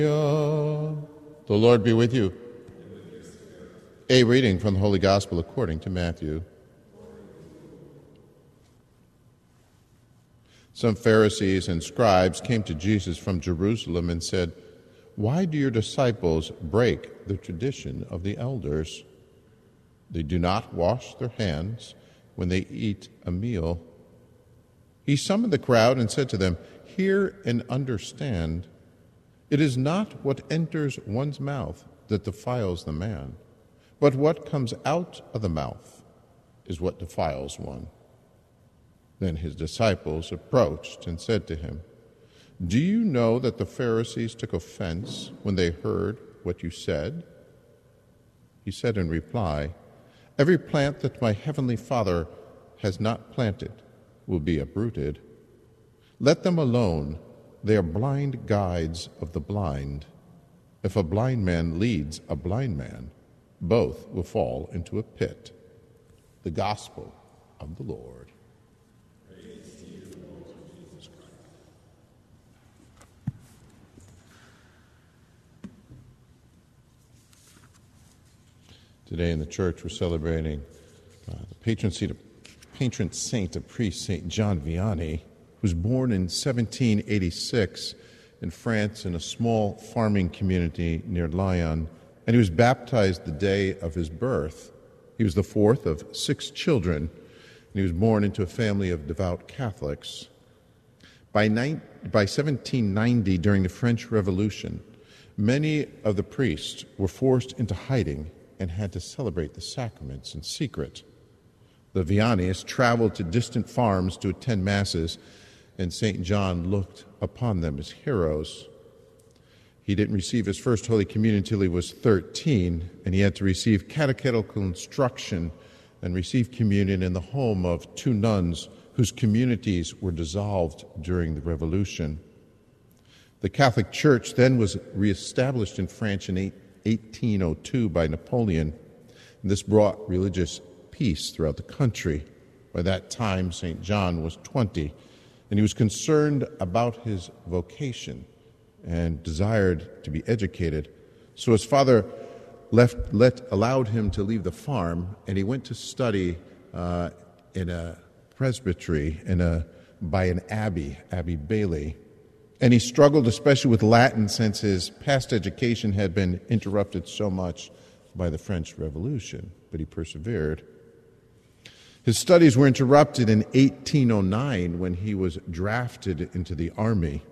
The Lord be with you. A reading from the Holy Gospel according to Matthew. Some Pharisees and scribes came to Jesus from Jerusalem and said, "Why do your disciples break the tradition of the elders? They do not wash their hands when they eat a meal." He summoned the crowd and said to them, "Hear and understand. It is not what enters one's mouth that defiles the man, but what comes out of the mouth is what defiles one." Then his disciples approached and said to him, "Do you know that the Pharisees took offense when they heard what you said?" He said in reply, "Every plant that my heavenly Father has not planted will be uprooted. Let them alone. They are blind guides of the blind. If a blind man leads a blind man, both will fall into a pit." The Gospel of the Lord. Praise to you, Lord Jesus Christ. Today in the church we're celebrating the patron saint of priests, St. John Vianney, who was born in 1786 in France in a small farming community near Lyon, and he was baptized the day of his birth. He was the fourth of 6 children, and he was born into a family of devout Catholics. By 1790, during the French Revolution, many of the priests were forced into hiding and had to celebrate the sacraments in secret. The Vianneys traveled to distant farms to attend masses, and St. John looked upon them as heroes. He didn't receive his first Holy Communion until he was 13, and he had to receive catechetical instruction and receive communion in the home of 2 nuns whose communities were dissolved during the Revolution. The Catholic Church then was reestablished in France in 1802 by Napoleon, and this brought religious peace throughout the country. By that time, St. John was 20, and he was concerned about his vocation and desired to be educated. So his father allowed him to leave the farm, and he went to study in a presbytery by an abbey, Abbey Bailey. And he struggled especially with Latin since his past education had been interrupted so much by the French Revolution, but he persevered. His studies were interrupted in 1809 when he was drafted into the army.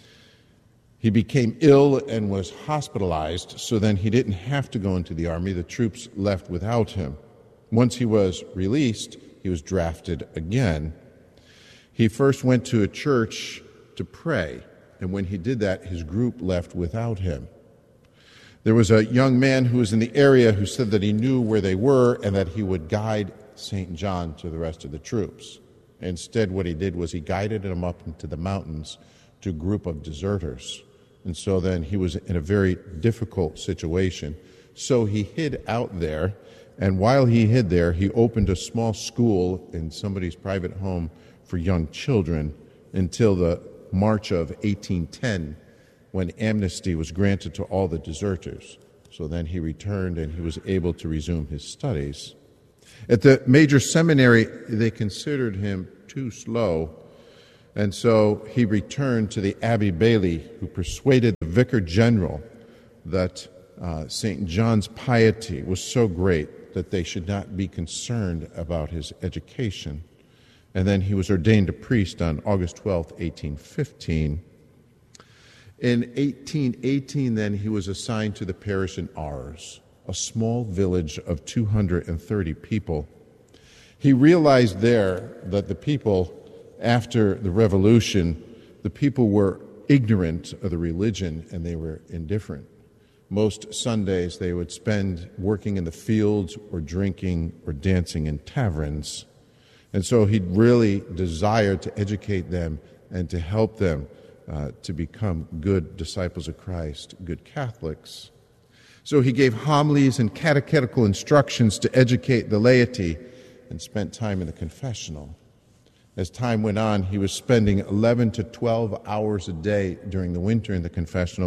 He became ill and was hospitalized, so then he didn't have to go into the army. The troops left without him. Once he was released, he was drafted again. He first went to a church to pray, and when he did that, his group left without him. There was a young man who was in the area who said that he knew where they were and that he would guide St. John to the rest of the troops. Instead, what he did was he guided him up into the mountains to a group of deserters. And so then he was in a very difficult situation. So he hid out there, and while he hid there, he opened a small school in somebody's private home for young children until the March of 1810, when amnesty was granted to all the deserters. So then he returned and he was able to resume his studies. At the major seminary, they considered him too slow, and so he returned to the Abbey Bailey, who persuaded the vicar general that St. John's piety was so great that they should not be concerned about his education. And then he was ordained a priest on August 12, 1815. In 1818, then, he was assigned to the parish in Ars, a small village of 230 people. He realized there that the people, after the revolution, the people were ignorant of the religion and they were indifferent. Most Sundays they would spend working in the fields or drinking or dancing in taverns. And so he really desired to educate them and to help them to become good disciples of Christ, good Catholics. So he gave homilies and catechetical instructions to educate the laity and spent time in the confessional. As time went on, he was spending 11 to 12 hours a day during the winter in the confessional,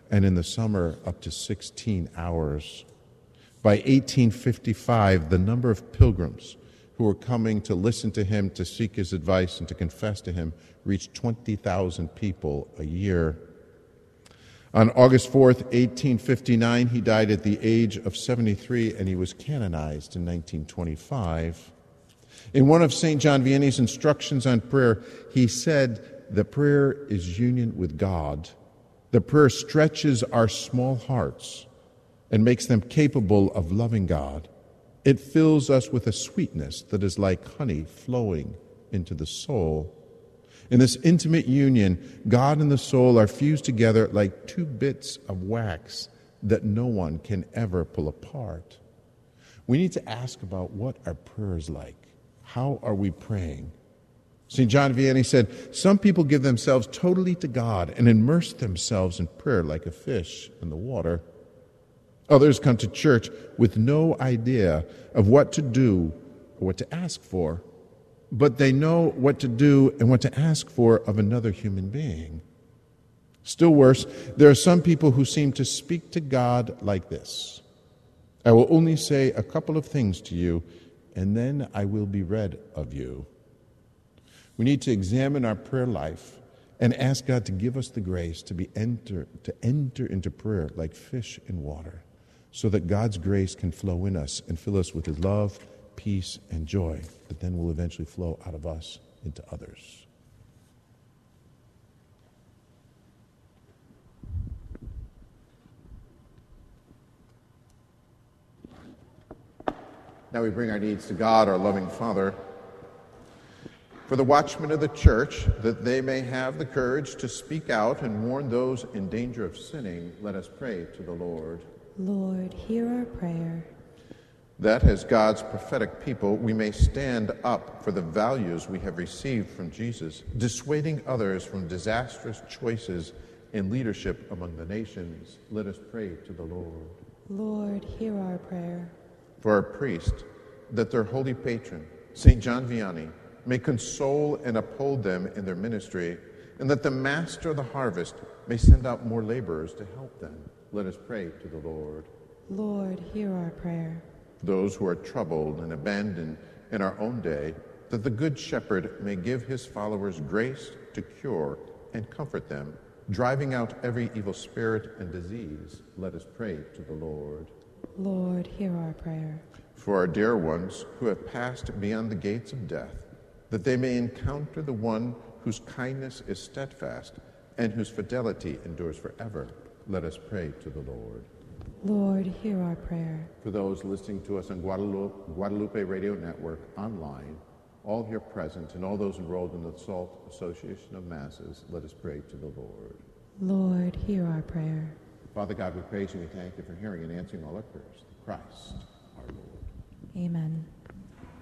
and in the summer up to 16 hours. By 1855, the number of pilgrims who were coming to listen to him, to seek his advice, and to confess to him reached 20,000 people a year. On August 4th, 1859, he died at the age of 73, and he was canonized in 1925. In one of St. John Vianney's instructions on prayer, he said that prayer is union with God. The prayer stretches our small hearts and makes them capable of loving God. It fills us with a sweetness that is like honey flowing into the soul. In this intimate union, God and the soul are fused together like two bits of wax that no one can ever pull apart. We need to ask about what our prayer is like. How are we praying? St. John Vianney said, some people give themselves totally to God and immerse themselves in prayer like a fish in the water. Others come to church with no idea of what to do or what to ask for, but they know what to do and what to ask for of another human being. Still worse, there are some people who seem to speak to God like this: I will only say a couple of things to you, and then I will be rid of you. We need to examine our prayer life and ask God to give us the grace to enter into prayer like fish in water, so that God's grace can flow in us and fill us with his love, peace, and joy that then will eventually flow out of us into others. Now we bring our needs to God, our loving Father. For the watchmen of the church, that they may have the courage to speak out and warn those in danger of sinning, let us pray to the Lord. Lord, hear our prayer. That as God's prophetic people, we may stand up for the values we have received from Jesus, dissuading others from disastrous choices in leadership among the nations, let us pray to the Lord. Lord, hear our prayer. For our priest, that their holy patron, St. John Vianney, may console and uphold them in their ministry, and that the master of the harvest may send out more laborers to help them. Let us pray to the Lord. Lord, hear our prayer. For those who are troubled and abandoned in our own day, that the Good Shepherd may give his followers grace to cure and comfort them, driving out every evil spirit and disease. Let us pray to the Lord. Lord, hear our prayer. For our dear ones who have passed beyond the gates of death, that they may encounter the one whose kindness is steadfast and whose fidelity endures forever, let us pray to the Lord. Lord, hear our prayer. For those listening to us on Guadalupe Radio Network online, all here present, and all those enrolled in the SALT Association of Masses, let us pray to the Lord. Lord, hear our prayer. Father God, we praise you and we thank you for hearing and answering all our prayers. Through Christ, our Lord. Amen.